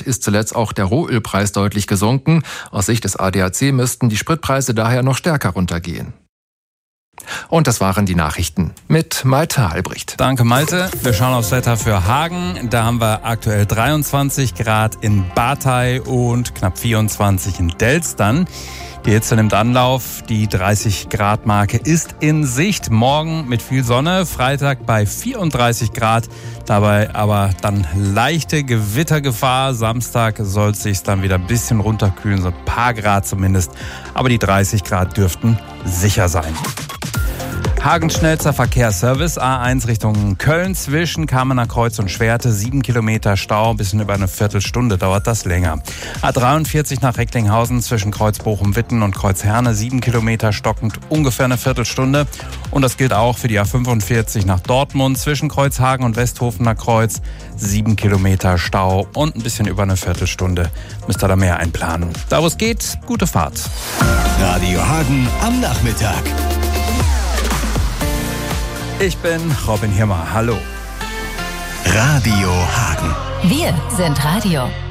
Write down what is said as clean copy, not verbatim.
ist zuletzt auch der Rohölpreis deutlich gesunken. Aus Sicht des ADAC müssten die Spritpreise daher noch stärker runtergehen. Und das waren die Nachrichten mit Malte Albrecht. Danke, Malte. Wir schauen aufs Wetter für Hagen. Da haben wir aktuell 23 Grad in Bartei und knapp 24 in Delstern. Die Hitze nimmt Anlauf. Die 30-Grad-Marke ist in Sicht. Morgen mit viel Sonne. Freitag bei 34 Grad. Dabei aber dann leichte Gewittergefahr. Samstag soll es sich dann wieder ein bisschen runterkühlen. So ein paar Grad zumindest. Aber die 30 Grad dürften sicher sein. Hagens schnellster Verkehrsservice, A1 Richtung Köln zwischen Kamener Kreuz und Schwerte, 7 Kilometer Stau, ein bisschen über eine Viertelstunde dauert das länger. A43 nach Recklinghausen zwischen Kreuz Bochum-Witten und Kreuz Herne, 7 Kilometer stockend, ungefähr eine Viertelstunde. Und das gilt auch für die A45 nach Dortmund zwischen Kreuzhagen und Westhofener Kreuz, 7 Kilometer Stau und ein bisschen über eine Viertelstunde. Müsst ihr da mehr einplanen. Da wo es geht, gute Fahrt. Radio Hagen am Nachmittag. Ich bin Robin Hirmer. Hallo. Radio Hagen. Wir sind Radio.